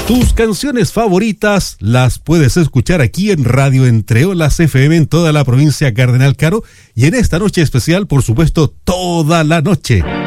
Tus canciones favoritas las puedes escuchar aquí en Radio Entre Olas FM en toda la provincia Cardenal Caro y en esta noche especial, por supuesto, toda la noche.